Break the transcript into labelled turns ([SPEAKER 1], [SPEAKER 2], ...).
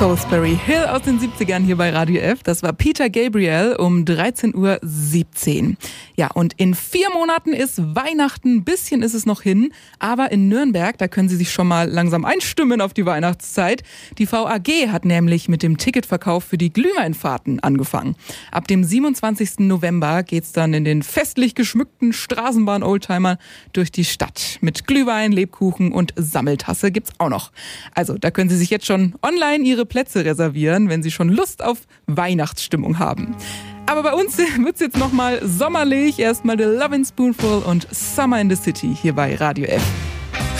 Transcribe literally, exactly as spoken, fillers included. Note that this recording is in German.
[SPEAKER 1] Salisbury Hill aus den siebzigern hier bei Radio F. Das war Peter Gabriel um dreizehn Uhr siebzehn. Ja, und in vier Monaten ist Weihnachten, ein bisschen ist es noch hin, aber in Nürnberg, da können Sie sich schon mal langsam einstimmen auf die Weihnachtszeit. Die V A G hat nämlich mit dem Ticketverkauf für die Glühweinfahrten angefangen. Ab dem siebenundzwanzigsten November geht's dann in den festlich geschmückten Straßenbahn-Oldtimer durch die Stadt. Mit Glühwein, Lebkuchen und Sammeltasse gibt's auch noch. Also, da können Sie sich jetzt schon online Ihre Plätze reservieren, wenn Sie schon Lust auf Weihnachtsstimmung haben. Aber bei uns wird's jetzt nochmal sommerlich. Erstmal The Lovin' Spoonful und Summer in the City hier bei Radio F.